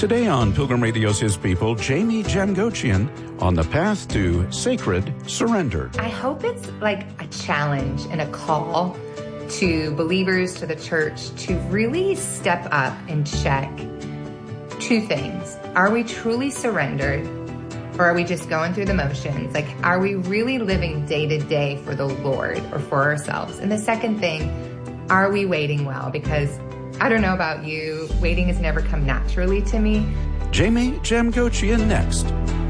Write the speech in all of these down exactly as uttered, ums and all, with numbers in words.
Today on Pilgrim Radio's His People, Jamie Jamgochian on the path to sacred surrender. I hope it's like a challenge and a call to believers, to the church, to really step up and check two things. Are we truly surrendered, or are we just going through the motions? Like, are we really living day to day for the Lord or for ourselves? And the second thing, are we waiting well? Because I don't know about you, waiting has never come naturally to me. Jamie Jamgochian next.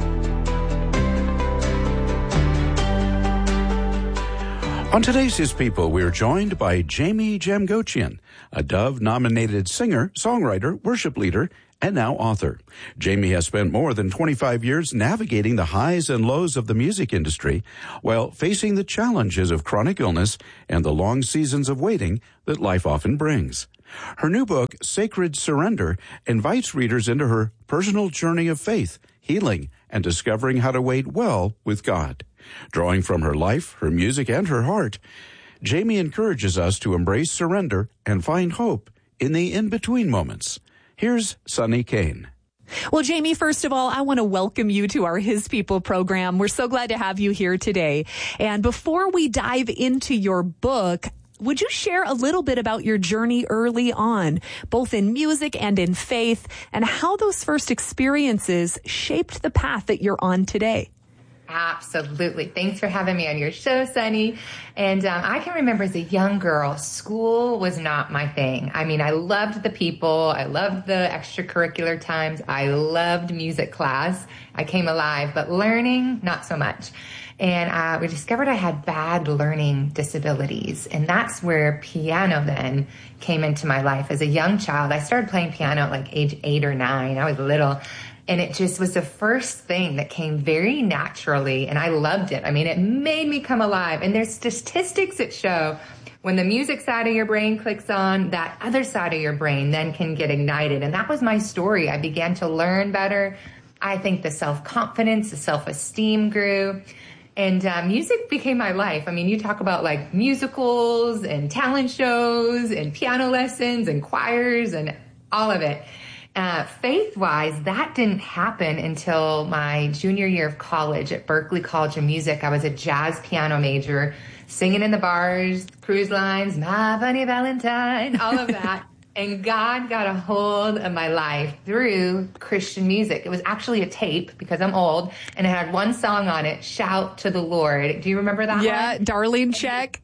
On today's His People, we're joined by Jamie Jamgochian, a Dove-nominated singer, songwriter, worship leader, and now author. Jamie has spent more than twenty-five years navigating the highs and lows of the music industry while facing the challenges of chronic illness and the long seasons of waiting that life often brings. Her new book, Sacred Surrender, invites readers into her personal journey of faith, healing, and discovering how to wait well with God. Drawing from her life, her music, and her heart, Jamie encourages us to embrace surrender and find hope in the in-between moments. Here's Sunny Kane. Well, Jamie, first of all, I want to welcome you to our His People program. We're so glad to have you here today. And before we dive into your book, would you share a little bit about your journey early on, both in music and in faith, and how those first experiences shaped the path that you're on today? Absolutely. Thanks for having me on your show, Sunny. And um, I can remember as a young girl, school was not my thing. I mean, I loved the people. I loved the extracurricular times. I loved music class. I came alive, but learning, not so much. And uh, we discovered I had bad learning disabilities. And that's where piano then came into my life. As a young child, I started playing piano at like age eight or nine. I was little. And it just was the first thing that came very naturally. And I loved it. I mean, it made me come alive. And there's statistics that show when the music side of your brain clicks on, that other side of your brain then can get ignited. And that was my story. I began to learn better. I think the self-confidence, the self-esteem grew. And uh, music became my life. I mean, you talk about like musicals and talent shows and piano lessons and choirs and all of it. Uh, faith-wise, that didn't happen until my junior year of college at Berklee College of Music. I was a jazz piano major, singing in the bars, cruise lines, My Funny Valentine, all of that. And God got a hold of my life through Christian music. It was actually a tape, because I'm old, and it had one song on it, Shout to the Lord. Do you remember that yeah, one? Yeah, Darlene Check.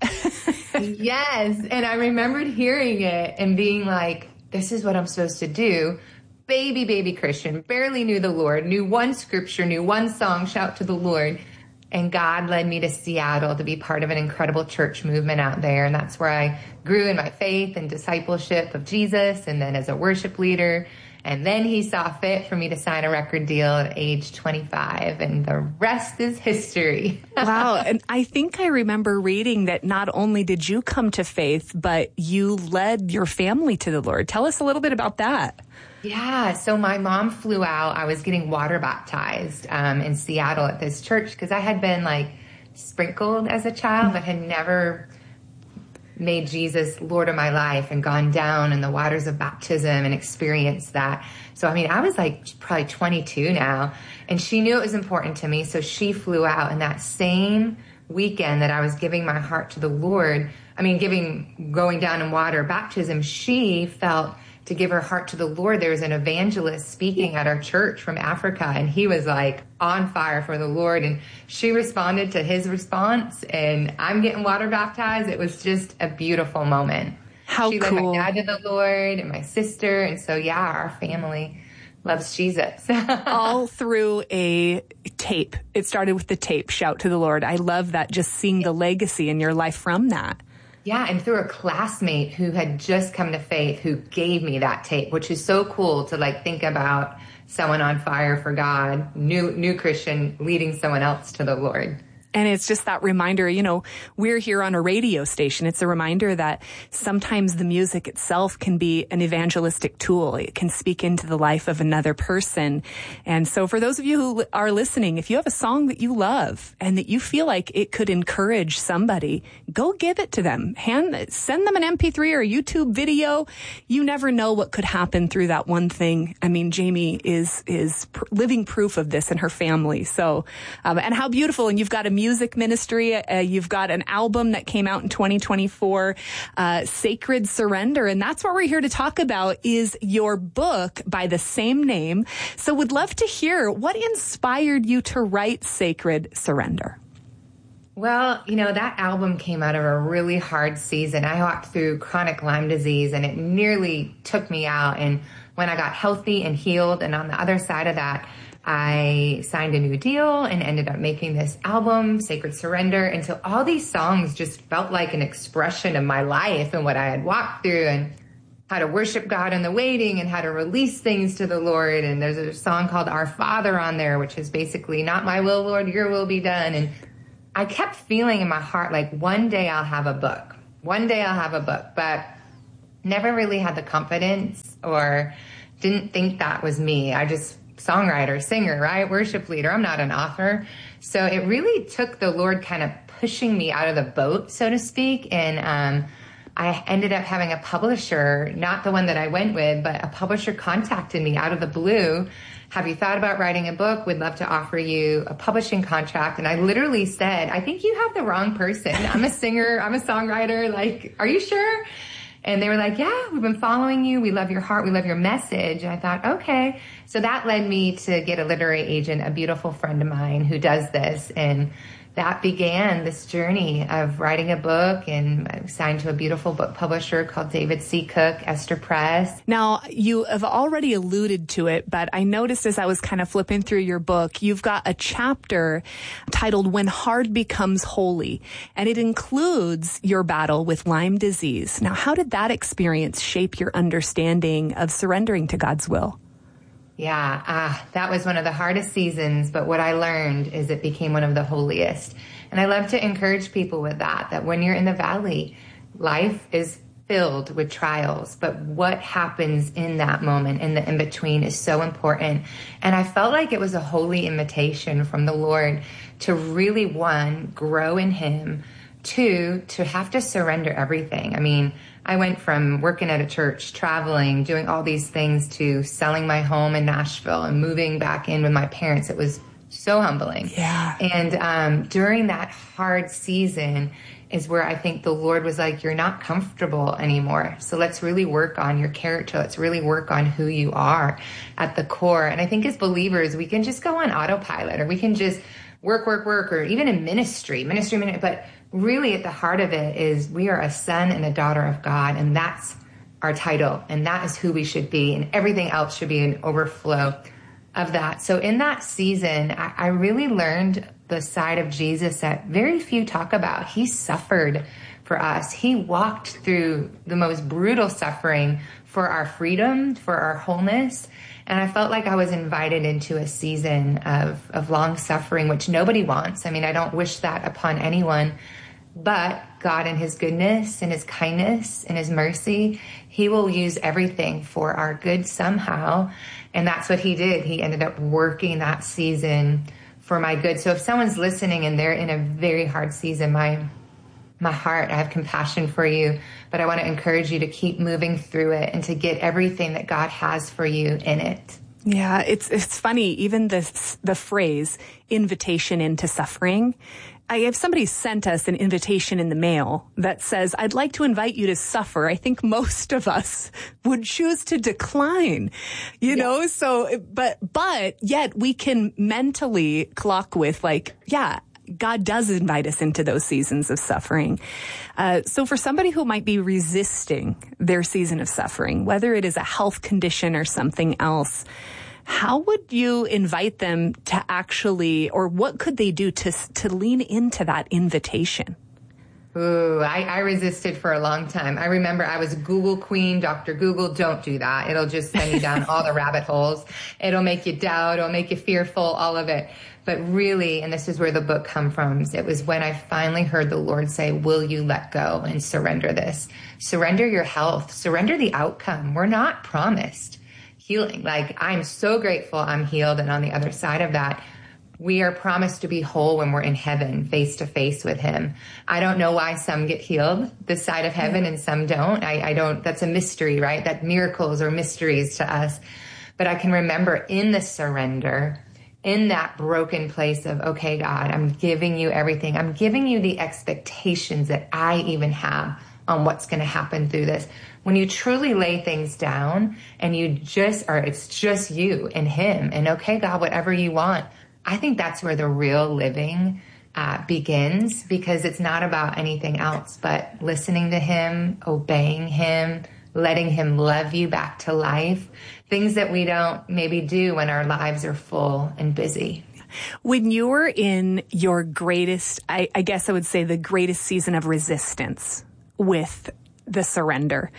Yes, and I remembered hearing it and being like, this is what I'm supposed to do. Baby, baby Christian, barely knew the Lord, knew one scripture, knew one song, Shout to the Lord. And God led me to Seattle to be part of an incredible church movement out there. And that's where I grew in my faith and discipleship of Jesus, and then as a worship leader. And then he saw fit for me to sign a record deal at age twenty-five, and the rest is history. Wow. And I think I remember reading that not only did you come to faith, but you led your family to the Lord. Tell us a little bit about that. Yeah, so my mom flew out. I was getting water baptized um, in Seattle at this church, because I had been like sprinkled as a child, but had never made Jesus Lord of my life and gone down in the waters of baptism and experienced that. So, I mean, I was like probably twenty-two now, and she knew it was important to me. So she flew out, and that same weekend that I was giving my heart to the Lord, I mean, giving, going down in water baptism, she felt to give her heart to the Lord. There was an evangelist speaking at our church from Africa, and he was like on fire for the Lord. And she responded to his response, and I'm getting water baptized. It was just a beautiful moment. How she cool. led my dad to the Lord and my sister. And so, yeah, our family loves Jesus. All through a tape. It started with the tape, Shout to the Lord. I love that, just seeing the legacy in your life from that. Yeah, and through a classmate who had just come to faith who gave me that tape, which is so cool to like think about someone on fire for God, new new Christian leading someone else to the Lord. And it's just that reminder, you know, we're here on a radio station. It's a reminder that sometimes the music itself can be an evangelistic tool. It can speak into the life of another person. And so for those of you who are listening, if you have a song that you love and that you feel like it could encourage somebody, go give it to them. Hand, send them an M P three or a YouTube video. You never know what could happen through that one thing. I mean, Jamie is, is pr- living proof of this in her family. So, um, and how beautiful. And you've got a music ministry. Uh, you've got an album that came out in twenty twenty-four, uh, Sacred Surrender. And that's what we're here to talk about is your book by the same name. So would love to hear what inspired you to write Sacred Surrender. Well, you know, that album came out of a really hard season. I walked through chronic Lyme disease and it nearly took me out. And when I got healthy and healed, and on the other side of that, I signed a new deal and ended up making this album, Sacred Surrender. And so all these songs just felt like an expression of my life and what I had walked through and how to worship God in the waiting and how to release things to the Lord. And there's a song called Our Father on there, which is basically not my will, Lord, your will be done. And I kept feeling in my heart like one day I'll have a book. One day I'll have a book, but never really had the confidence or didn't think that was me. I just songwriter, singer, right? Worship leader. I'm not an author. So it really took the Lord kind of pushing me out of the boat, so to speak. And um, I ended up having a publisher, not the one that I went with, but a publisher contacted me out of the blue. Have you thought about writing a book? We'd love to offer you a publishing contract. And I literally said, I think you have the wrong person. I'm a singer. I'm a songwriter. Like, are you sure? And they were like, yeah, we've been following you. We love your heart. We love your message. And I thought, okay. So that led me to get a literary agent, a beautiful friend of mine who does this. And that began this journey of writing a book, and I signed to a beautiful book publisher called David C. Cook, Esther Press. Now, you have already alluded to it, but I noticed as I was kind of flipping through your book, you've got a chapter titled When Hard Becomes Holy, and it includes your battle with Lyme disease. Now, how did that experience shape your understanding of surrendering to God's will? Yeah, ah, that was one of the hardest seasons, but what I learned is it became one of the holiest. And I love to encourage people with that, that when you're in the valley, life is filled with trials, but what happens in that moment, in the in-between, is so important. And I felt like it was a holy invitation from the Lord to really, one, grow in Him, two, to have to surrender everything. I mean, I went from working at a church, traveling, doing all these things, to selling my home in Nashville and moving back in with my parents. It was so humbling. Yeah. And um, during that hard season is where I think the Lord was like, you're not comfortable anymore. So let's really work on your character. Let's really work on who you are at the core. And I think as believers, we can just go on autopilot, or we can just work, work, work, or even in ministry, ministry, ministry, but really at the heart of it is we are a son and a daughter of God, and that's our title, and that is who we should be, and everything else should be an overflow of that. So in that season, I, I really learned the side of Jesus that very few talk about. He suffered for us. He walked through the most brutal suffering for our freedom, for our wholeness. And I felt like I was invited into a season of, of long suffering, which nobody wants. I mean, I don't wish that upon anyone, but God in His goodness and His kindness and His mercy, He will use everything for our good somehow. And that's what He did. He ended up working that season for my good. So if someone's listening and they're in a very hard season, my my heart, I have compassion for you, but I want to encourage you to keep moving through it and to get everything that God has for you in it. Yeah, it's it's funny, even the the phrase invitation into suffering. I, if somebody sent us an invitation in the mail that says, I'd like to invite you to suffer, I think most of us would choose to decline, you yeah. know, so, but, but yet we can mentally clock with like, yeah, God does invite us into those seasons of suffering. Uh, so for somebody who might be resisting their season of suffering, whether it is a health condition or something else, how would you invite them to actually, or what could they do to to lean into that invitation? Ooh, I, I resisted for a long time. I remember I was Google queen, Doctor Google. Don't do that. It'll just send you down all the rabbit holes. It'll make you doubt. It'll make you fearful, all of it. But really, and this is where the book comes from, it was when I finally heard the Lord say, will you let go and surrender this? Surrender your health. Surrender the outcome. We're not promised healing. Like, I'm so grateful I'm healed. And on the other side of that, we are promised to be whole when we're in heaven, face to face with him. I don't know why some get healed this side of heaven and some don't. I, I don't, that's a mystery, right? That miracles are mysteries to us. But I can remember in the surrender, in that broken place of, okay, God, I'm giving you everything. I'm giving you the expectations that I even have on what's going to happen through this. When you truly lay things down and you just are, it's just you and him and, okay, God, whatever you want. I think that's where the real living uh, begins, because it's not about anything else but listening to him, obeying him, letting him love you back to life, things that we don't maybe do when our lives are full and busy. When you were in your greatest, I, I guess I would say the greatest season of resistance with the surrender,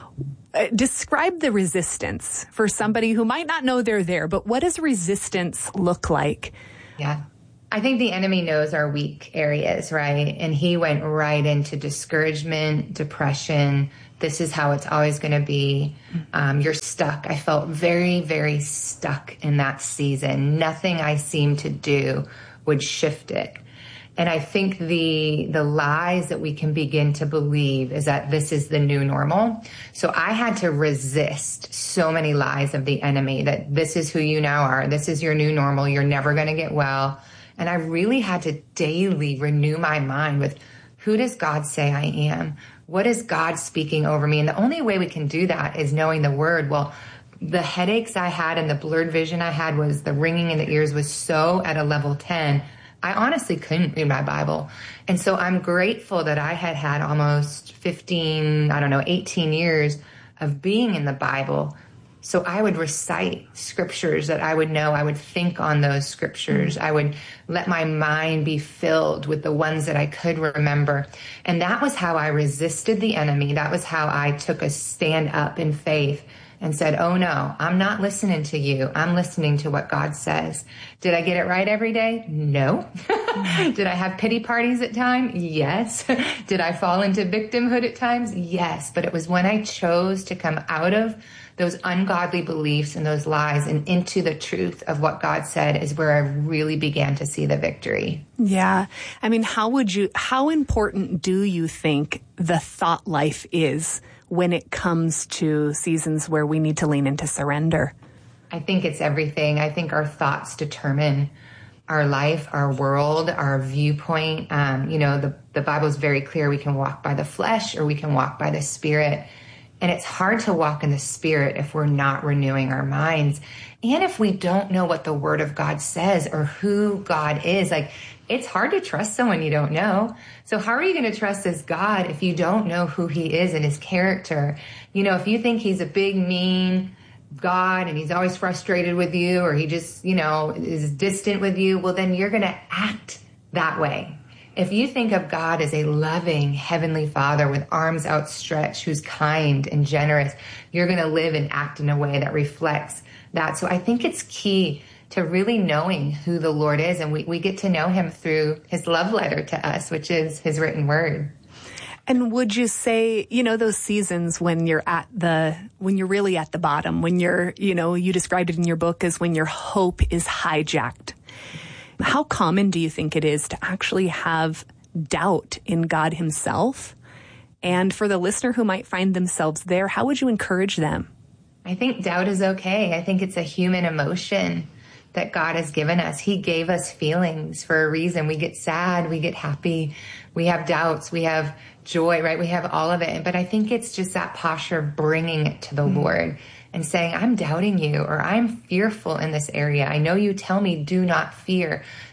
uh, describe the resistance for somebody who might not know they're there, but what does resistance look like? Yeah. I think the enemy knows our weak areas, right? And he went right into discouragement, depression. This is how it's always going to be. Um, you're stuck. I felt very, very stuck in that season. Nothing I seemed to do would shift it. And I think the the lies that we can begin to believe is that this is the new normal. So I had to resist so many lies of the enemy that this is who you now are. This is your new normal. You're never going to get well. And I really had to daily renew my mind with, who does God say I am? What is God speaking over me? And the only way we can do that is knowing the word. Well, the headaches I had and the blurred vision I had was the ringing in the ears was so at a level ten. I honestly couldn't read my Bible. And so I'm grateful that I had had almost fifteen, I don't know, eighteen years of being in the Bible. So I would recite scriptures that I would know. I would think on those scriptures. I would let my mind be filled with the ones that I could remember. And that was how I resisted the enemy. That was how I took a stand up in faith and said, oh no, I'm not listening to you. I'm listening to what God says. Did I get it right every day? No. Did I have pity parties at times? Yes. Did I fall into victimhood at times? Yes. But it was when I chose to come out of those ungodly beliefs and those lies and into the truth of what God said is where I really began to see the victory. Yeah. I mean, how would you, how important do you think the thought life is when it comes to seasons where we need to lean into surrender? I think it's everything. I think our thoughts determine our life, our world, our viewpoint. Um, you know, the, the Bible is very clear. We can walk by the flesh or we can walk by the Spirit. And it's hard to walk in the Spirit if we're not renewing our minds. And if we don't know what the Word of God says or who God is, like, it's hard to trust someone you don't know. So how are you going to trust this God if you don't know who he is and his character? You know, if you think he's a big, mean God and he's always frustrated with you, or he just, you know, is distant with you, well, then you're going to act that way. If you think of God as a loving heavenly Father with arms outstretched, who's kind and generous, you're going to live and act in a way that reflects that. So I think it's key to really knowing who the Lord is. And we, we get to know him through his love letter to us, which is his written word. And would you say, you know, those seasons when you're at the, when you're really at the bottom, when you're, you know, you described it in your book as when your hope is hijacked. How common do you think it is to actually have doubt in God himself? And for the listener who might find themselves there, how would you encourage them? I think doubt is okay. I think it's a human emotion that God has given us. He gave us feelings for a reason. We get sad, we get happy, we have doubts, we have joy, right? We have all of it. But I think it's just that posture of bringing it to the mm-hmm. Lord and saying, I'm doubting you, or I'm fearful in this area. I know you tell me do not fear.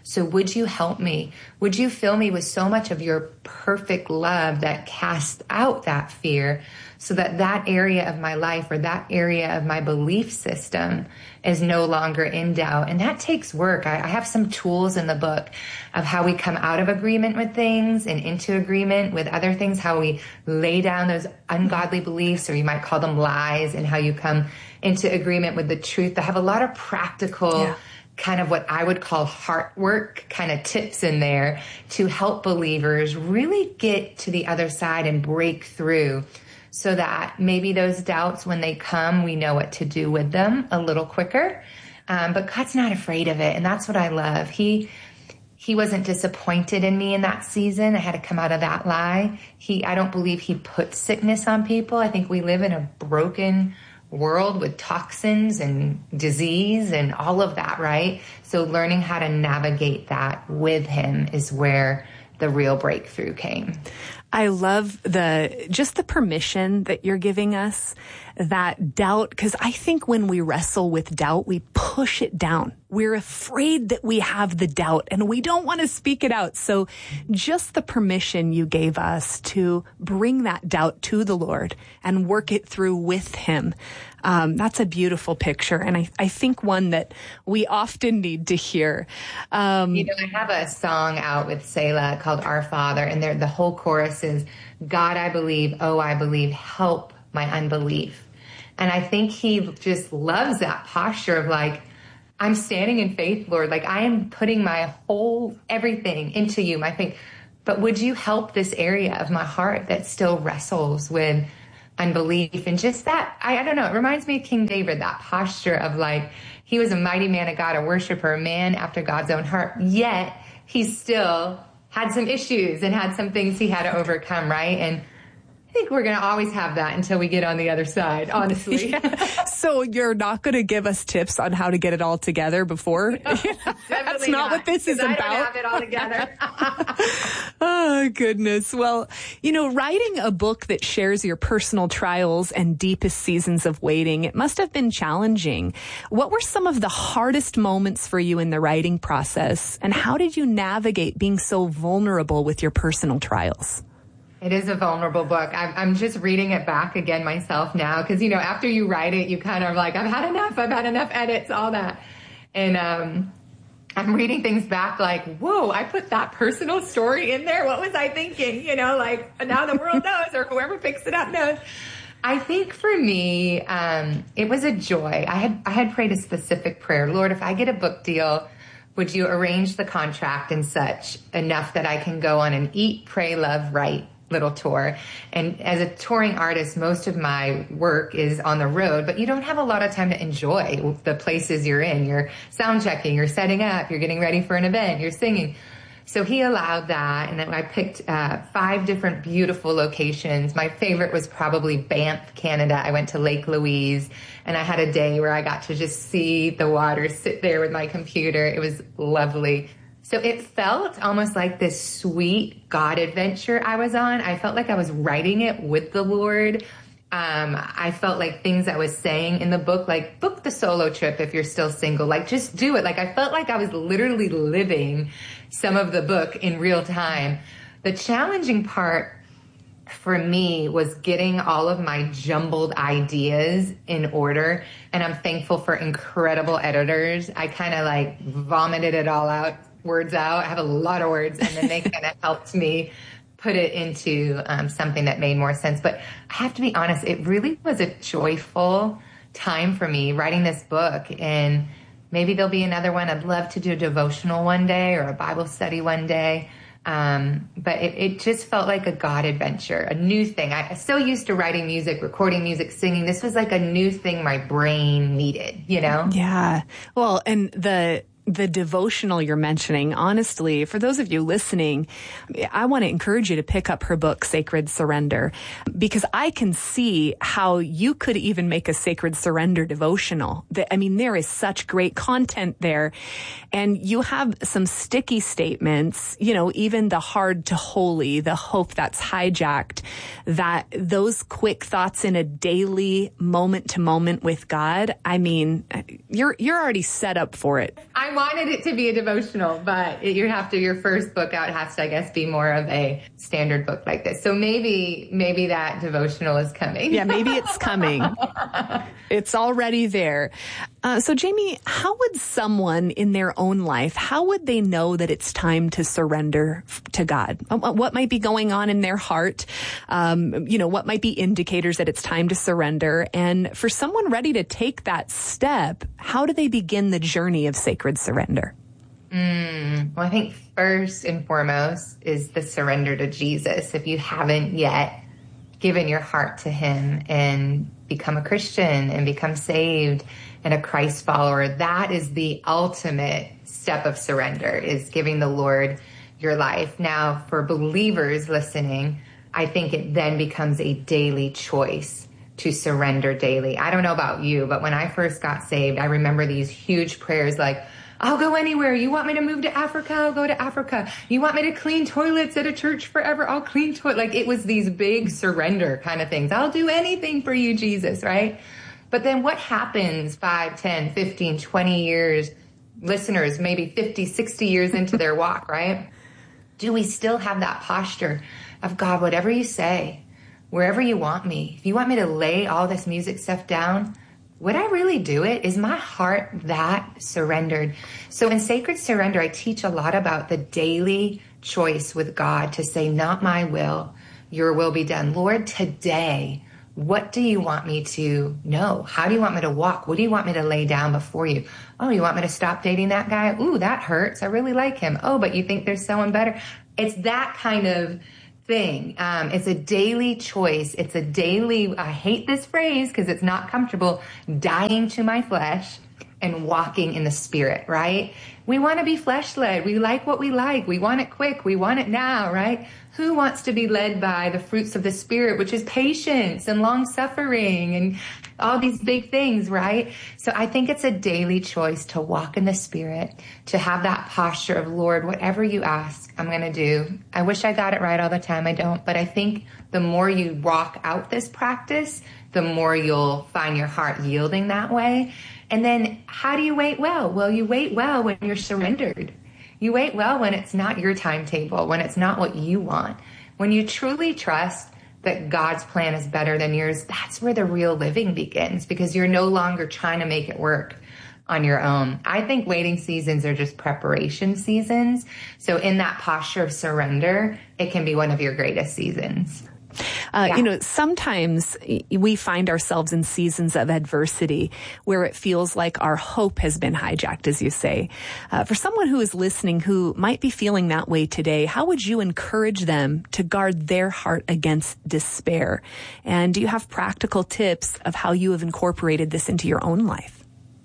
So would you help me? Would you fill me with so much of your perfect love that casts out that fear, so that that area of my life or that area of my belief system is no longer in doubt? And that takes work. I, I have some tools in the book of how we come out of agreement with things and into agreement with other things, how we lay down those ungodly beliefs, or you might call them lies, and how you come into agreement with the truth. I have a lot of practical yeah. kind of what I would call heart work kind of tips in there to help believers really get to the other side and break through, so that maybe those doubts, when they come, we know what to do with them a little quicker. Um, but God's not afraid of it. And that's what I love. He, he wasn't disappointed in me in that season. I had to come out of that lie. He, I don't believe he put sickness on people. I think we live in a broken world with toxins and disease and all of that, right? So learning how to navigate that with him is where the real breakthrough came. I love the, just the permission that you're giving us, that doubt, because I think when we wrestle with doubt, we push it down. We're afraid that we have the doubt and we don't want to speak it out. So just the permission you gave us to bring that doubt to the Lord and work it through with him. Um, that's a beautiful picture. And I, I think one that we often need to hear. Um, you know, I have a song out with Selah called Our Father, and there, the whole chorus is, God, I believe, oh, I believe, help my unbelief. And I think he just loves that posture of like, I'm standing in faith, Lord. Like, I am putting my whole everything into you, my faith. But would you help this area of my heart that still wrestles with unbelief? And just that, I, I don't know, it reminds me of King David, that posture of like, he was a mighty man of God, a worshiper, a man after God's own heart, yet he still had some issues and had some things he had to overcome, right? And I think we're going to always have that until we get on the other side, honestly. Yeah. So you're not going to give us tips on how to get it all together before? No, That's not, not what this is I about. I don't have it all together. Oh, goodness. Well, you know, writing a book that shares your personal trials and deepest seasons of waiting, it must have been challenging. What were some of the hardest moments for you in the writing process, and how did you navigate being so vulnerable with your personal trials? It is a vulnerable book. I'm, I'm just reading it back again myself now because, you know, after you write it, you kind of like, I've had enough. I've had enough edits, all that. And um, I'm reading things back like, whoa, I put that personal story in there. What was I thinking? You know, like now the world knows, or whoever picks it up knows. I think for me, um, it was a joy. I had I had prayed a specific prayer. Lord, if I get a book deal, would you arrange the contract and such enough that I can go on an eat, pray, love, write little tour? And as a touring artist, most of my work is on the road, but you don't have a lot of time to enjoy the places you're in. You're sound checking, you're setting up, you're getting ready for an event, you're singing. So he allowed that, and then I picked uh, five different beautiful locations. My favorite was probably Banff, Canada. I went to Lake Louise, and I had a day where I got to just see the water, sit there with my computer. It was lovely. So it felt almost like this sweet God adventure I was on. I felt like I was writing it with the Lord. Um, I felt like things I was saying in the book, like book the solo trip if you're still single, like just do it. Like I felt like I was literally living some of the book in real time. The challenging part for me was getting all of my jumbled ideas in order. And I'm thankful for incredible editors. I kind of like vomited it all out. words out. I have a lot of words, and then they kind of helped me put it into um, something that made more sense. But I have to be honest, it really was a joyful time for me writing this book. And maybe there'll be another one. I'd love to do a devotional one day or a Bible study one day. Um, but it, it just felt like a God adventure, a new thing. I, I'm so used to writing music, recording music, singing. This was like a new thing my brain needed, you know? Yeah. Well, and the... The devotional you're mentioning, honestly, for those of you listening, I want to encourage you to pick up her book, Sacred Surrender, because I can see how you could even make a Sacred Surrender devotional. I mean, there is such great content there, and you have some sticky statements, you know, even the hard to holy, the hope that's hijacked, that those quick thoughts in a daily moment to moment with God. I mean, you're you're already set up for it. I wanted it to be a devotional, but it, you have to, your first book out has to, I guess, be more of a standard book like this. So maybe, maybe that devotional is coming. Yeah, maybe it's coming. It's already there. Uh, so Jamie, how would someone in their own life, how would they know that it's time to surrender to God? What might be going on in their heart? Um, you know, what might be indicators that it's time to surrender? And for someone ready to take that step, how do they begin the journey of sacred surrender? Mm, well, I think first and foremost is the surrender to Jesus. If you haven't yet given your heart to him and become a Christian and become saved and a Christ follower, that is the ultimate step of surrender, is giving the Lord your life. Now, for believers listening, I think it then becomes a daily choice to surrender daily. I don't know about you, but when I first got saved, I remember these huge prayers like, I'll go anywhere. You want me to move to Africa? I'll go to Africa. You want me to clean toilets at a church forever? I'll clean toilets. Like, it was these big surrender kind of things. I'll do anything for you, Jesus, right? But then what happens five, ten, fifteen, twenty years, listeners, maybe fifty, sixty years into their walk, right? Do we still have that posture of, God, whatever you say, wherever you want me, if you want me to lay all this music stuff down, would I really do it? Is my heart that surrendered? So in Sacred Surrender, I teach a lot about the daily choice with God to say, not my will, your will be done. Lord, today, what do you want me to know? How do you want me to walk? What do you want me to lay down before you? Oh, you want me to stop dating that guy? Ooh, that hurts. I really like him. Oh, but you think there's someone better? It's that kind of thing. Um, it's a daily choice. It's a daily, I hate this phrase because it's not comfortable, dying to my flesh and walking in the spirit, right? We want to be flesh led. We like what we like. We want it quick. We want it now, right? Who wants to be led by the fruits of the spirit, which is patience and long suffering and all these big things, right? So I think it's a daily choice to walk in the spirit, to have that posture of, Lord, whatever you ask, I'm going to do. I wish I got it right all the time. I don't. But I think the more you walk out this practice, the more you'll find your heart yielding that way. And then how do you wait well? Well, you wait well when you're surrendered. You wait well when it's not your timetable, when it's not what you want. When you truly trust that God's plan is better than yours, that's where the real living begins, because you're no longer trying to make it work on your own. I think waiting seasons are just preparation seasons. So in that posture of surrender, it can be one of your greatest seasons. Uh, Yeah. You know, sometimes we find ourselves in seasons of adversity where it feels like our hope has been hijacked, as you say. Uh, for someone who is listening who might be feeling that way today, how would you encourage them to guard their heart against despair? And do you have practical tips of how you have incorporated this into your own life?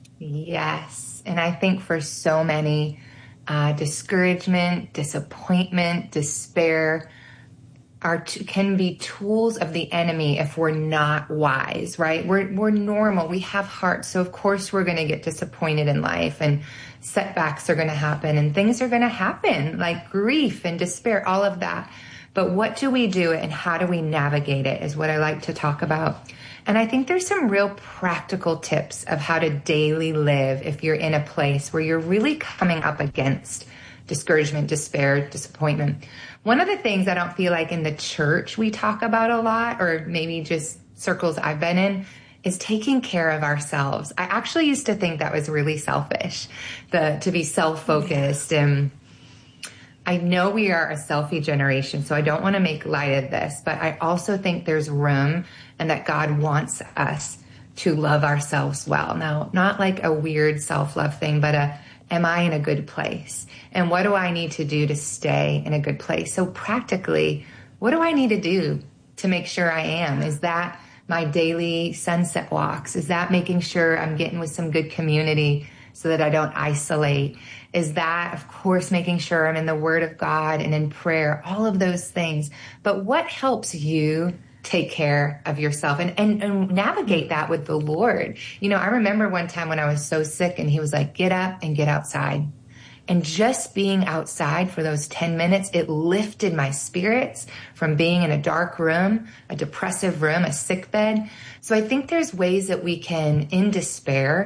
Yes. And I think for so many, uh, discouragement, disappointment, despair, are t- can be tools of the enemy if we're not wise, right? We're we're normal. We have hearts. So of course we're going to get disappointed in life, and setbacks are going to happen, and things are going to happen, like grief and despair, all of that. But what do we do and how do we navigate it is what I like to talk about. And I think there's some real practical tips of how to daily live if you're in a place where you're really coming up against discouragement, despair, disappointment. One of the things I don't feel like in the church we talk about a lot, or maybe just circles I've been in, is taking care of ourselves. I actually used to think that was really selfish, the to be self-focused. And I know we are a selfie generation, so I don't want to make light of this, but I also think there's room and that God wants us to love ourselves well. Now, not like a weird self-love thing, but a, am I in a good place? And what do I need to do to stay in a good place? So practically, what do I need to do to make sure I am? Is that my daily sunset walks? Is that making sure I'm getting with some good community so that I don't isolate? Is that, of course, making sure I'm in the Word of God and in prayer, all of those things. But what helps you take care of yourself and, and, and navigate that with the Lord? You know, I remember one time when I was so sick and he was like, get up and get outside. And just being outside for those ten minutes, it lifted my spirits from being in a dark room, a depressive room, a sick bed. So I think there's ways that we can, in despair,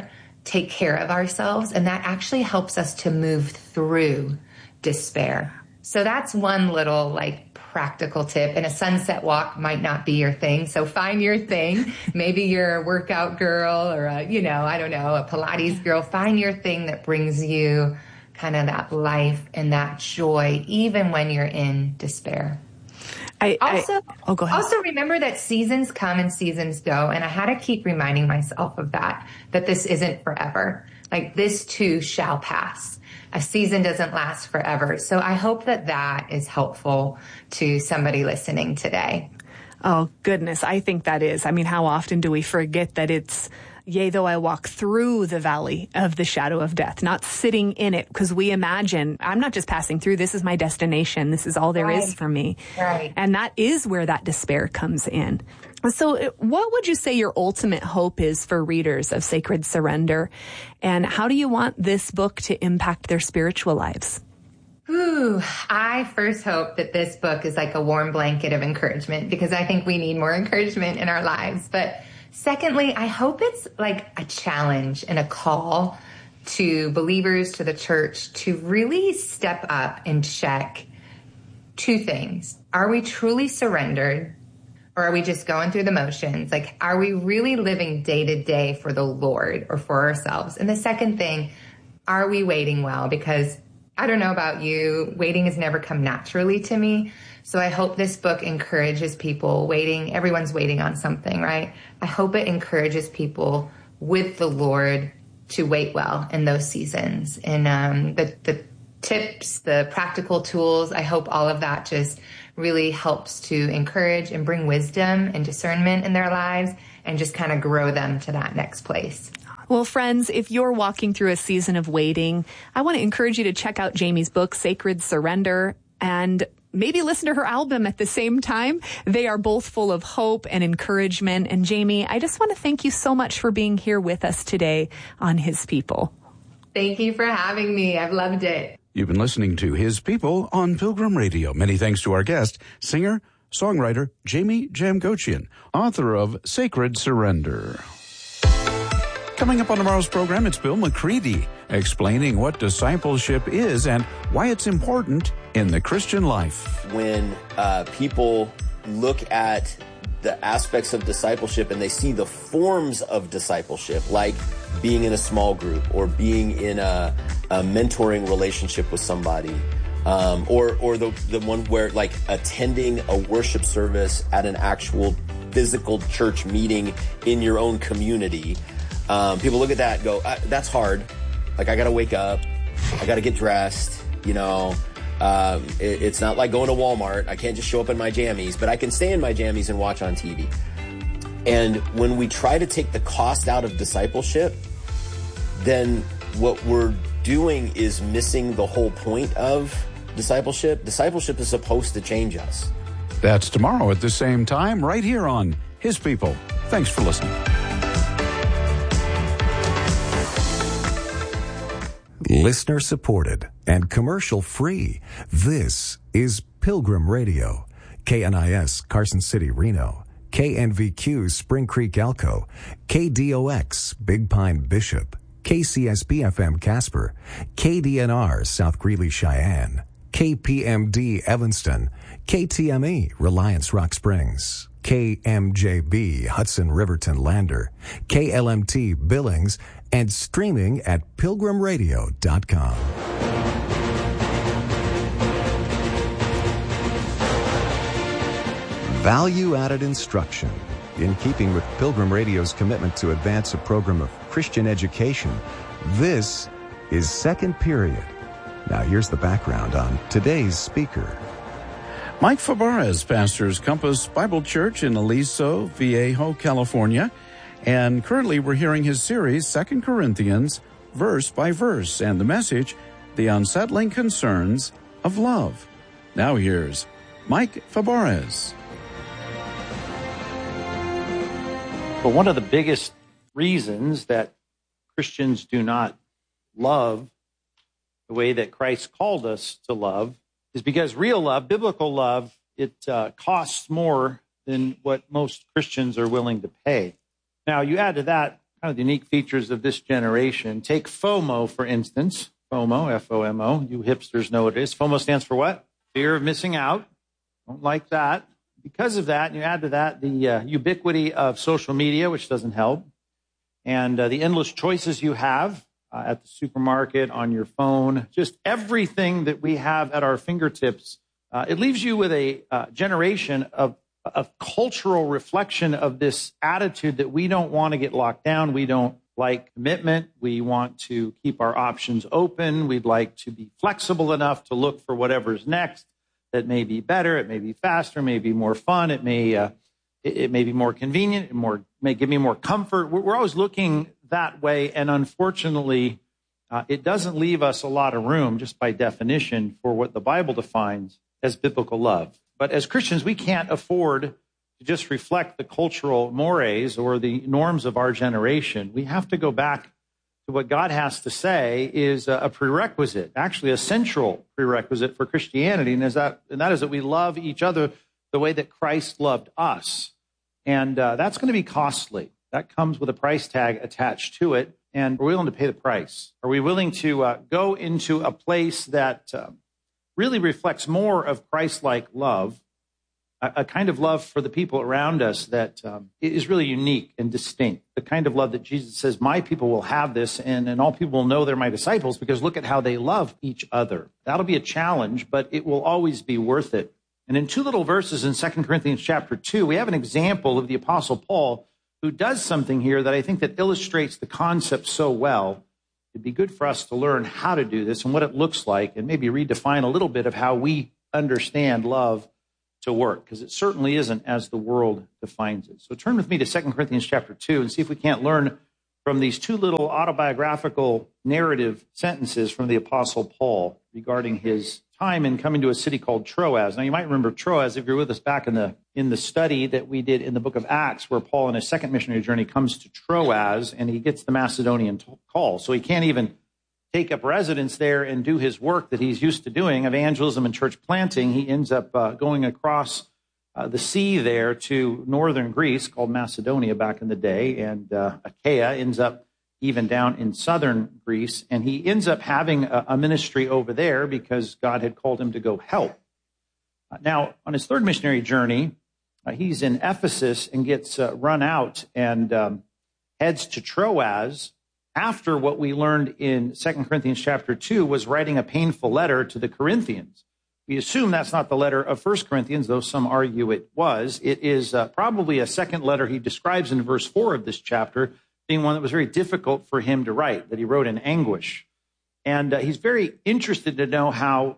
take care of ourselves, and that actually helps us to move through despair. So that's one little like practical tip. And a sunset walk might not be your thing. So find your thing. Maybe you're a workout girl or a, you know, I don't know, a Pilates girl. Find your thing that brings you kind of that life and that joy, even when you're in despair. I, also, I, oh, go ahead. Also remember that seasons come and seasons go. And I had to keep reminding myself of that, that this isn't forever. Like this too shall pass. A season doesn't last forever. So I hope that that is helpful to somebody listening today. Oh, goodness. I think that is. I mean, how often do we forget that it's, yea, though I walk through the valley of the shadow of death, not sitting in it, because we imagine I'm not just passing through. This is my destination. This is all there right. is for me. Right. And that is where that despair comes in. So what would you say your ultimate hope is for readers of Sacred Surrender? And how do you want this book to impact their spiritual lives? Ooh, I first hope that this book is like a warm blanket of encouragement, because I think we need more encouragement in our lives. But secondly, I hope it's like a challenge and a call to believers, to the church, to really step up and check two things. Are we truly surrendered? Or are we just going through the motions? Like, are we really living day to day for the Lord or for ourselves? And the second thing, are we waiting well? Because I don't know about you, waiting has never come naturally to me. So I hope this book encourages people waiting. Everyone's waiting on something, right? I hope it encourages people with the Lord to wait well in those seasons. And um, the, the tips, the practical tools, I hope all of that just really helps to encourage and bring wisdom and discernment in their lives and just kind of grow them to that next place. Well, friends, if you're walking through a season of waiting, I want to encourage you to check out Jamie's book, Sacred Surrender, and maybe listen to her album at the same time. They are both full of hope and encouragement. And Jamie, I just want to thank you so much for being here with us today on His People. Thank you for having me. I've loved it. You've been listening to His People on Pilgrim Radio. Many thanks to our guest, singer, songwriter Jamie Jamgochian, author of Sacred Surrender. Coming up on tomorrow's program, it's Bill McCready explaining what discipleship is and why it's important in the Christian life. When uh, people look at the aspects of discipleship and they see the forms of discipleship, like being in a small group or being in a, a mentoring relationship with somebody, um, or or the the one where like attending a worship service at an actual physical church meeting in your own community. Um, people look at that and go, that's hard. Like, I got to wake up. I got to get dressed. You know, um, it, it's not like going to Walmart. I can't just show up in my jammies, but I can stay in my jammies and watch on T V. And when we try to take the cost out of discipleship, then what we're doing is missing the whole point of discipleship. Discipleship is supposed to change us. That's tomorrow at the same time, right here on His People. Thanks for listening. Listener supported and commercial free. This is Pilgrim Radio. K N I S Carson City, Reno. K N V Q Spring Creek, Elko. K D O X Big Pine, Bishop. K C S B F M Casper. K D N R South Greeley, Cheyenne. K P M D Evanston. K T M E Reliance Rock Springs. K M J B Hudson Riverton Lander. K L M T Billings, and streaming at pilgrim radio dot com. Value-added instruction. In keeping with Pilgrim Radio's commitment to advance a program of Christian education, this is Second Period. Now here's the background on today's speaker. Mike Fabarez pastors Compass Bible Church in Aliso Viejo, California. And currently we're hearing his series, Second Corinthians, verse by verse, and the message, The Unsettling Concerns of Love. Now here's Mike Fabarez. But one of the biggest reasons that Christians do not love the way that Christ called us to love is because real love, biblical love, it uh, costs more than what most Christians are willing to pay. Now, you add to that kind of the unique features of this generation. Take FOMO, for instance. FOMO, F O M O. You hipsters know what it is. FOMO stands for what? Fear of missing out. Don't like that. Because of that, and you add to that the uh, ubiquity of social media, which doesn't help, and uh, the endless choices you have uh, at the supermarket, on your phone, just everything that we have at our fingertips, uh, it leaves you with a uh, generation of, of cultural reflection of this attitude that we don't want to get locked down. We don't like commitment. We want to keep our options open. We'd like to be flexible enough to look for whatever's next. That may be better, it may be faster, may be more fun, it may uh, it, it may be more convenient, it more may give me more comfort. We're, we're always looking that way, and unfortunately, uh, it doesn't leave us a lot of room, just by definition, for what the Bible defines as biblical love. But as Christians, we can't afford to just reflect the cultural mores or the norms of our generation. We have to go back to what God has to say is a prerequisite, actually a central prerequisite for Christianity, and, is that, and that is that we love each other the way that Christ loved us. And uh, that's going to be costly. That comes with a price tag attached to it, and we're willing to pay the price. Are we willing to uh, go into a place that uh, really reflects more of Christ-like love, a kind of love for the people around us that um, is really unique and distinct, the kind of love that Jesus says, my people will have this, and, and all people will know they're my disciples because look at how they love each other. That'll be a challenge, but it will always be worth it. And in two little verses in Second Corinthians chapter two, we have an example of the Apostle Paul who does something here that I think that illustrates the concept so well. It'd be good for us to learn how to do this and what it looks like, and maybe redefine a little bit of how we understand love to work, because it certainly isn't as the world defines it. So turn with me to Second Corinthians chapter two and see if we can't learn from these two little autobiographical narrative sentences from the Apostle Paul regarding his time in coming to a city called Troas. Now, you might remember Troas if you're with us back in the in the study that we did in the book of Acts, where Paul on his second missionary journey comes to Troas and he gets the Macedonian call. So he can't even take up residence there and do his work that he's used to doing, evangelism and church planting. He ends up uh, going across uh, the sea there to northern Greece, called Macedonia back in the day, and uh, Achaia ends up even down in southern Greece, and he ends up having a, a ministry over there because God had called him to go help. Uh, now, on his third missionary journey, uh, he's in Ephesus and gets uh, run out and um, heads to Troas, after what we learned in Second Corinthians chapter two was writing a painful letter to the Corinthians. We assume that's not the letter of First Corinthians, though some argue it was. It is uh, probably a second letter he describes in verse four of this chapter, being one that was very difficult for him to write, that he wrote in anguish. And uh, he's very interested to know how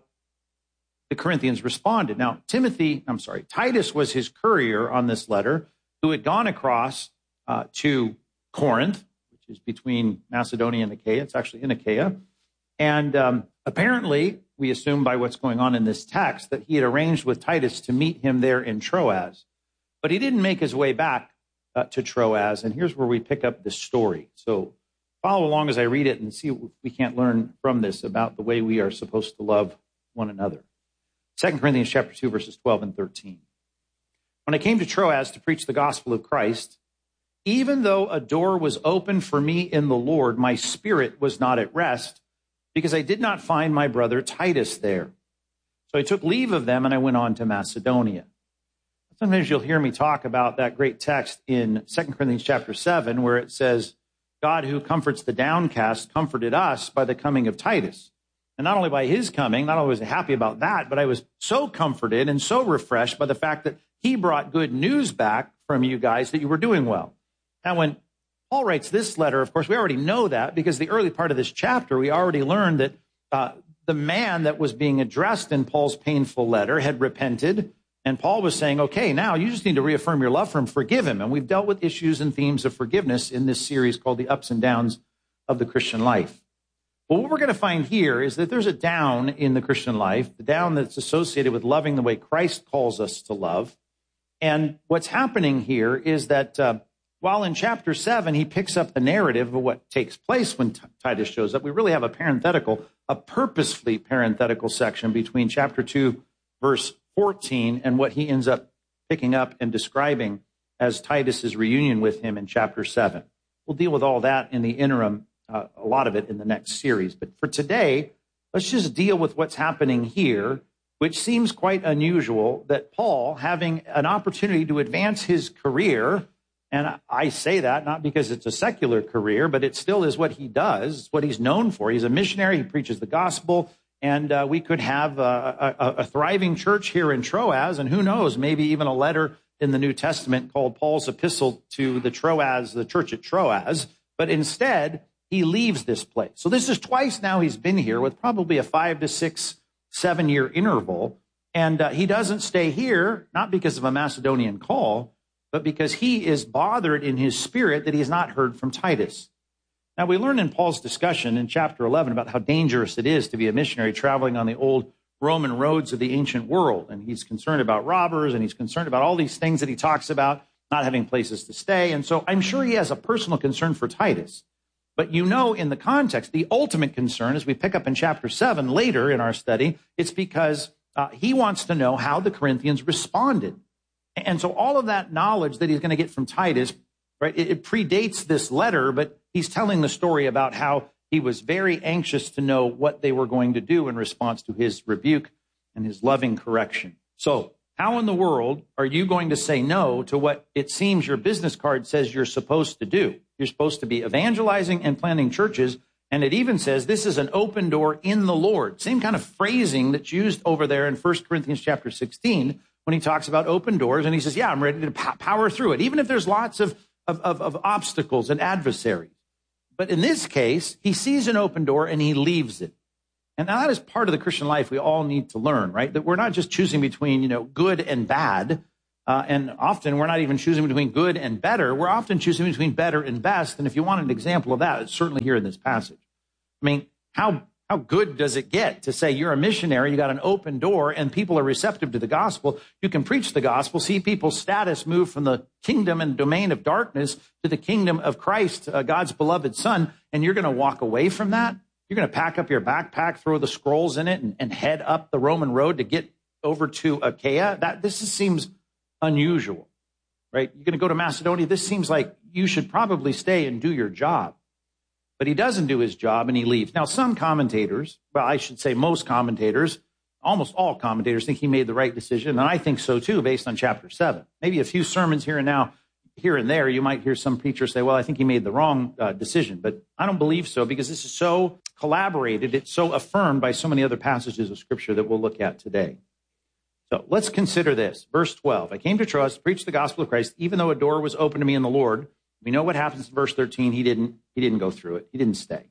the Corinthians responded. Now, Timothy, I'm sorry, Titus was his courier on this letter, who had gone across uh, to Corinth, is between Macedonia and Achaia. It's actually in Achaia. And um, apparently, we assume by what's going on in this text, that he had arranged with Titus to meet him there in Troas. But he didn't make his way back uh, to Troas. And here's where we pick up this story. So follow along as I read it and see if we can't learn from this about the way we are supposed to love one another. Second Corinthians chapter two, verses twelve and thirteen. When I came to Troas to preach the gospel of Christ, even though a door was open for me in the Lord, my spirit was not at rest, because I did not find my brother Titus there. So I took leave of them and I went on to Macedonia. Sometimes you'll hear me talk about that great text in Second Corinthians chapter seven, where it says, God who comforts the downcast comforted us by the coming of Titus. And not only by his coming, not only was I happy about that, but I was so comforted and so refreshed by the fact that he brought good news back from you guys that you were doing well. Now, when Paul writes this letter, of course, we already know that because the early part of this chapter, we already learned that uh, the man that was being addressed in Paul's painful letter had repented. And Paul was saying, okay, now you just need to reaffirm your love for him, forgive him. And we've dealt with issues and themes of forgiveness in this series called The Ups and Downs of the Christian Life. But what we're going to find here is that there's a down in the Christian life, the down that's associated with loving the way Christ calls us to love. And what's happening here is that uh, while in chapter seven, he picks up the narrative of what takes place when T- Titus shows up, we really have a parenthetical, a purposefully parenthetical section between chapter two, verse fourteen, and what he ends up picking up and describing as Titus's reunion with him in chapter seven. we'll deal with all that in the interim, uh, a lot of it in the next series. But for today, let's just deal with what's happening here, which seems quite unusual that Paul, having an opportunity to advance his career, and I say that not because it's a secular career, but it still is what he does. It's what he's known for. He's a missionary. He preaches the gospel. And uh, we could have a, a, a thriving church here in Troas. And who knows, maybe even a letter in the New Testament called Paul's epistle to the Troas, the church at Troas. But instead, he leaves this place. So this is twice now he's been here with probably a five to six, seven year interval. And uh, he doesn't stay here, not because of a Macedonian call, but because he is bothered in his spirit that he has not heard from Titus. Now, we learn in Paul's discussion in chapter eleven about how dangerous it is to be a missionary traveling on the old Roman roads of the ancient world. And he's concerned about robbers, and he's concerned about all these things that he talks about, not having places to stay. And so I'm sure he has a personal concern for Titus. But you know, in the context, the ultimate concern, as we pick up in chapter seven later in our study, it's because uh, he wants to know how the Corinthians responded. And so all of that knowledge that he's going to get from Titus, right, it, it predates this letter, but he's telling the story about how he was very anxious to know what they were going to do in response to his rebuke and his loving correction. So how in the world are you going to say no to what it seems your business card says you're supposed to do? You're supposed to be evangelizing and planting churches. And it even says this is an open door in the Lord. Same kind of phrasing that's used over there in First Corinthians chapter sixteen when he talks about open doors. And he says, yeah, I'm ready to power through it, even if there's lots of, of, of, of obstacles and adversaries. But in this case, he sees an open door and he leaves it. And that is part of the Christian life we all need to learn, right? That we're not just choosing between, you know, good and bad. Uh, and often we're not even choosing between good and better. We're often choosing between better and best. And if you want an example of that, it's certainly here in this passage. I mean, how how good does it get to say you're a missionary, you got an open door, and people are receptive to the gospel? You can preach the gospel, see people's status move from the kingdom and domain of darkness to the kingdom of Christ, uh, God's beloved Son, and you're going to walk away from that? You're going to pack up your backpack, throw the scrolls in it, and, and head up the Roman road to get over to Achaia? That this is, seems unusual, right? You're going to go to Macedonia. This seems like you should probably stay and do your job. But he doesn't do his job and he leaves. Now, some commentators, well, I should say most commentators, almost all commentators think he made the right decision. And I think so too, based on chapter seven. Maybe a few sermons here and now, here and there, you might hear some preachers say, well, I think he made the wrong uh, decision. But I don't believe so, because this is so collaborated. It's so affirmed by so many other passages of scripture that we'll look at today. So let's consider this. Verse twelve, I came to Troas to preach the gospel of Christ, even though a door was open to me in the Lord. We know what happens in verse thirteen. He didn't, he didn't go through it. He didn't stay.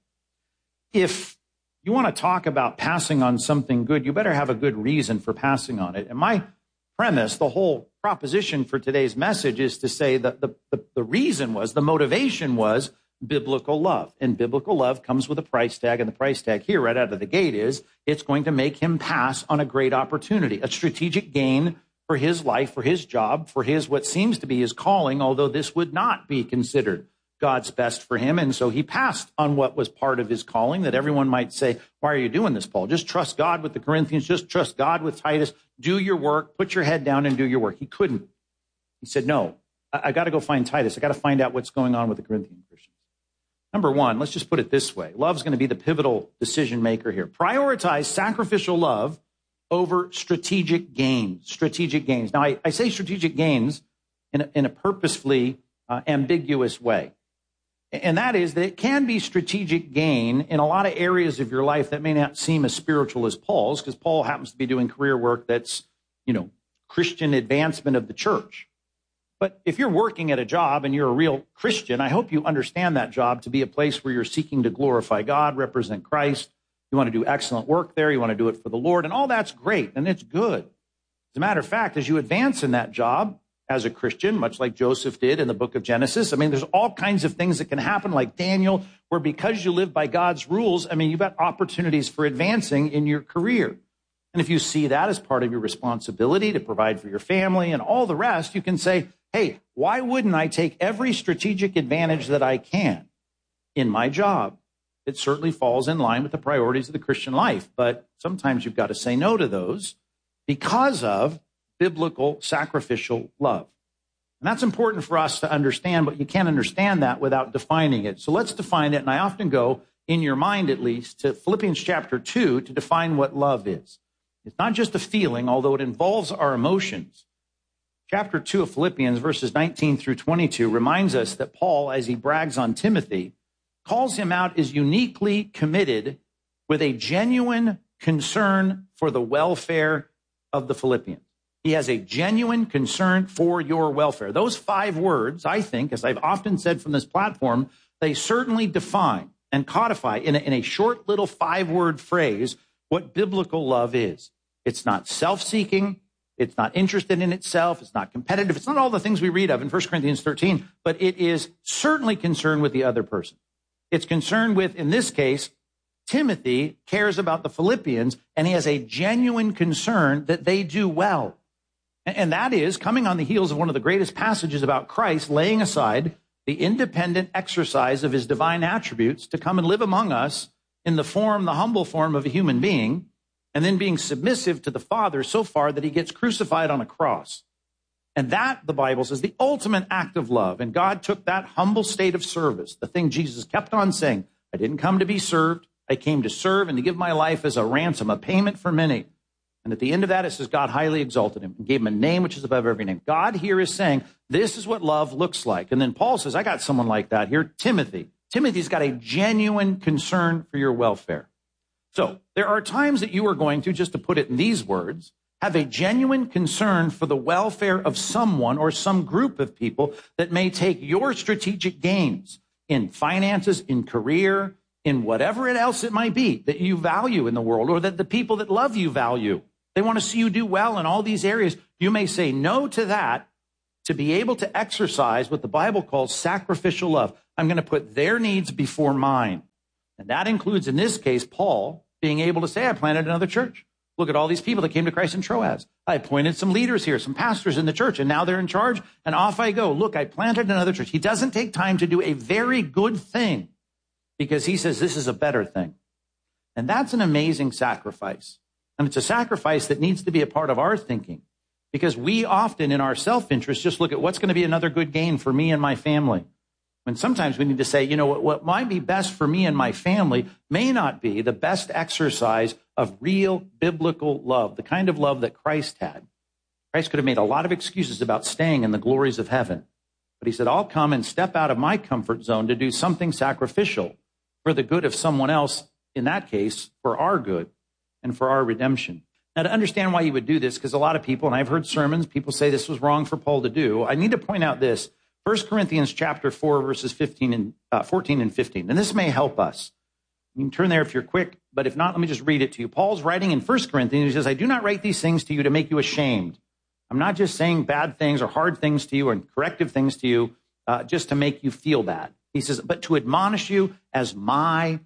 If you want to talk about passing on something good, you better have a good reason for passing on it. And my premise, the whole proposition for today's message, is to say that the, the, the reason was, the motivation was biblical love. And biblical love comes with a price tag. And the price tag here right out of the gate is it's going to make him pass on a great opportunity, a strategic gain for his life, for his job, for his what seems to be his calling, although this would not be considered God's best for him. And so he passed on what was part of his calling, that everyone might say, why are you doing this, Paul? Just trust God with the Corinthians. Just trust God with Titus. Do your work. Put your head down and do your work. He couldn't. He said, no, I, I got to go find Titus. I got to find out what's going on with the Corinthian Christians. Number one, let's just put it this way. Love's going to be the pivotal decision maker here. Prioritize sacrificial love over strategic gains. Strategic gains. Now, I, I say strategic gains in a, in a purposefully uh, ambiguous way. And that is that it can be strategic gain in a lot of areas of your life that may not seem as spiritual as Paul's, because Paul happens to be doing career work that's, you know, Christian advancement of the church. But if you're working at a job and you're a real Christian, I hope you understand that job to be a place where you're seeking to glorify God, represent Christ. You want to do excellent work there. You want to do it for the Lord. And all that's great, and it's good. As a matter of fact, as you advance in that job as a Christian, much like Joseph did in the book of Genesis, I mean, there's all kinds of things that can happen, like Daniel, where because you live by God's rules, I mean, you've got opportunities for advancing in your career. And if you see that as part of your responsibility to provide for your family and all the rest, you can say, hey, why wouldn't I take every strategic advantage that I can in my job? It certainly falls in line with the priorities of the Christian life, but sometimes you've got to say no to those because of biblical sacrificial love. And that's important for us to understand, but you can't understand that without defining it. So let's define it. And I often go, in your mind at least, to Philippians chapter two to define what love is. It's not just a feeling, although it involves our emotions. Chapter two of Philippians, verses nineteen through twenty-two, reminds us that Paul, as he brags on Timothy, calls him out as uniquely committed with a genuine concern for the welfare of the Philippians. He has a genuine concern for your welfare. Those five words, I think, as I've often said from this platform, they certainly define and codify in a, in a short little five-word phrase what biblical love is. It's not self-seeking. It's not interested in itself. It's not competitive. It's not all the things we read of in First Corinthians thirteen, but it is certainly concerned with the other person. It's concerned with, in this case, Timothy cares about the Philippians, and he has a genuine concern that they do well. And that is coming on the heels of one of the greatest passages about Christ laying aside the independent exercise of his divine attributes to come and live among us in the form, the humble form of a human being, and then being submissive to the Father so far that he gets crucified on a cross. And that, the Bible says, the ultimate act of love. And God took that humble state of service, the thing Jesus kept on saying, I didn't come to be served. I came to serve and to give my life as a ransom, a payment for many. And at the end of that, it says God highly exalted him and gave him a name which is above every name. God here is saying, this is what love looks like. And then Paul says, I got someone like that here, Timothy. Timothy's got a genuine concern for your welfare. So there are times that you are going to, just to put it in these words, have a genuine concern for the welfare of someone or some group of people that may take your strategic gains in finances, in career, in whatever else it might be that you value in the world, or that the people that love you value. They want to see you do well in all these areas. You may say no to that to be able to exercise what the Bible calls sacrificial love. I'm going to put their needs before mine. And that includes, in this case, Paul being able to say, I planted another church. Look at all these people that came to Christ in Troas. I appointed some leaders here, some pastors in the church, and now they're in charge, and off I go. Look, I planted another church. He doesn't take time to do a very good thing because he says this is a better thing. And that's an amazing sacrifice. And it's a sacrifice that needs to be a part of our thinking, because we often in our self-interest just look at what's going to be another good gain for me and my family. When sometimes we need to say, you know, what, what might be best for me and my family may not be the best exercise of real biblical love, the kind of love that Christ had. Christ could have made a lot of excuses about staying in the glories of heaven. But he said, I'll come and step out of my comfort zone to do something sacrificial for the good of someone else, in that case, for our good and for our redemption. Now, to understand why he would do this, because a lot of people, and I've heard sermons, people say this was wrong for Paul to do. I need to point out this. First Corinthians chapter four, verses fifteen and uh, fourteen and fifteen. And this may help us. You can turn there if you're quick, but if not, let me just read it to you. Paul's writing in First Corinthians. He says, I do not write these things to you to make you ashamed. I'm not just saying bad things or hard things to you or corrective things to you uh, just to make you feel bad. He says, but to admonish you as my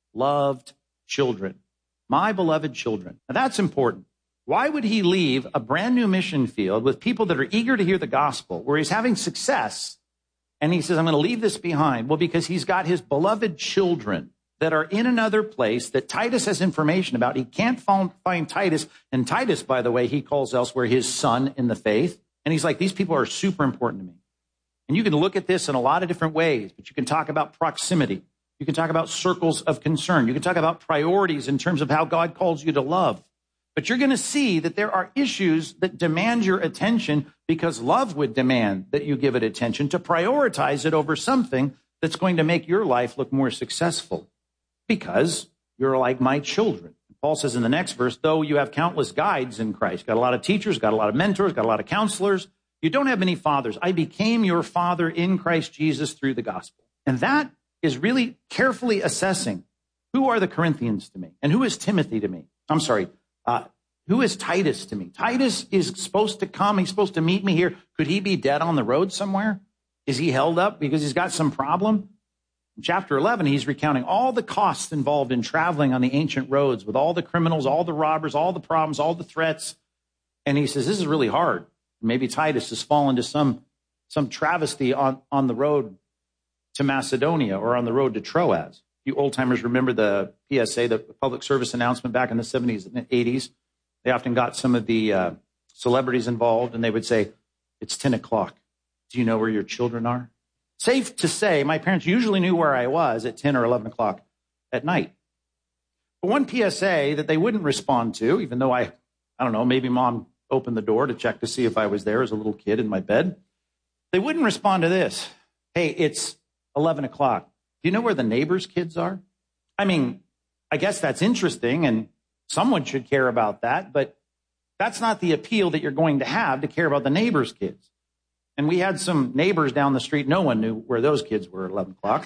loved children, my beloved children. Now that's important. Why would he leave a brand new mission field with people that are eager to hear the gospel, where he's having success, and he says, I'm going to leave this behind? Well, because he's got his beloved children that are in another place that Titus has information about. He can't find Titus. And Titus, by the way, he calls elsewhere his son in the faith. And he's like, these people are super important to me. And you can look at this in a lot of different ways, but you can talk about proximity. You can talk about circles of concern. You can talk about priorities in terms of how God calls you to love. But you're going to see that there are issues that demand your attention because love would demand that you give it attention, to prioritize it over something that's going to make your life look more successful, because you're like my children. Paul says in the next verse, though you have countless guides in Christ, got a lot of teachers, got a lot of mentors, got a lot of counselors, you don't have many fathers. I became your father in Christ Jesus through the gospel. And that is really carefully assessing, who are the Corinthians to me? And who is Timothy to me? I'm sorry. Uh, who is Titus to me? Titus is supposed to come. He's supposed to meet me here. Could he be dead on the road somewhere? Is he held up because he's got some problem? In chapter eleven, he's recounting all the costs involved in traveling on the ancient roads with all the criminals, all the robbers, all the problems, all the threats. And he says, this is really hard. Maybe Titus has fallen to some, some travesty on, on the road to Macedonia or on the road to Troas. You old timers remember the P S A, the public service announcement back in the seventies and eighties. They often got some of the uh, celebrities involved, and they would say, it's ten o'clock. Do you know where your children are? Safe to say, my parents usually knew where I was at ten or eleven o'clock at night. But one P S A that they wouldn't respond to, even though I, I don't know, maybe mom opened the door to check to see if I was there as a little kid in my bed. They wouldn't respond to this. Hey, it's eleven o'clock. Do you know where the neighbors' kids are? I mean, I guess that's interesting, and someone should care about that, but that's not the appeal that you're going to have to care about the neighbors' kids. And we had some neighbors down the street. No one knew where those kids were at eleven o'clock.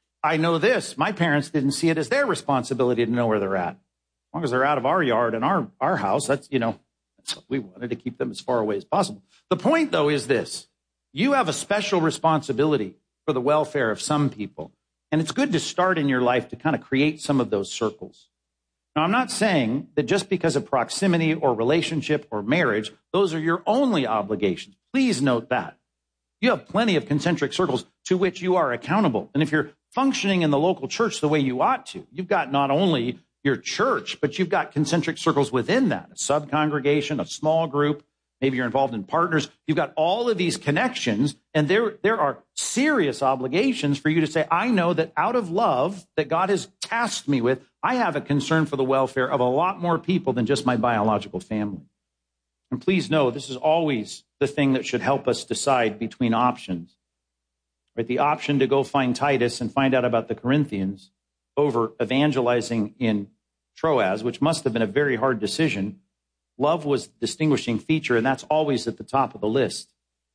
I know this. My parents didn't see it as their responsibility to know where they're at. As long as they're out of our yard and our, our house, that's, you know, that's what we wanted, to keep them as far away as possible. The point, though, is this. You have a special responsibility for the welfare of some people. And it's good to start in your life to kind of create some of those circles. Now, I'm not saying that just because of proximity or relationship or marriage, those are your only obligations. Please note that. You have plenty of concentric circles to which you are accountable. And if you're functioning in the local church the way you ought to, you've got not only your church, but you've got concentric circles within that, a sub-congregation, a small group. Maybe you're involved in partners. You've got all of these connections, and there, there are serious obligations for you to say, I know that out of love that God has tasked me with, I have a concern for the welfare of a lot more people than just my biological family. And please know, this is always the thing that should help us decide between options. Right? The option to go find Titus and find out about the Corinthians over evangelizing in Troas, which must have been a very hard decision. Love was the distinguishing feature, and that's always at the top of the list.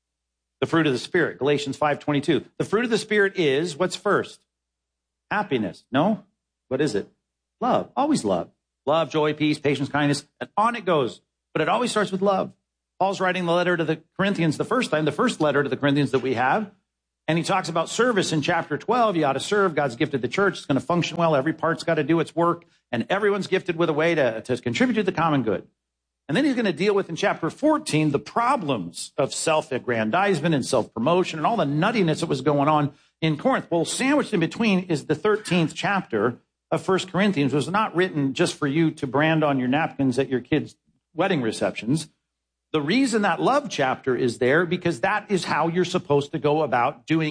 The fruit of the Spirit, Galatians five twenty-two. The fruit of the Spirit is, what's first? Happiness. No? What is it? Love. Always love. Love, joy, peace, patience, kindness, and on it goes. But it always starts with love. Paul's writing the letter to the Corinthians the first time, the first letter to the Corinthians that we have, and he talks about service in chapter twelve. You ought to serve. God's gifted the church. It's going to function well. Every part's got to do its work, and everyone's gifted with a way to, to contribute to the common good. And then he's going to deal with, in chapter fourteen, the problems of self-aggrandizement and self-promotion and all the nuttiness that was going on in Corinth. Well, sandwiched in between is the thirteenth chapter of First Corinthians. It was not written just for you to brand on your napkins at your kids' wedding receptions. The reason that love chapter is there, because that is how you're supposed to go about doing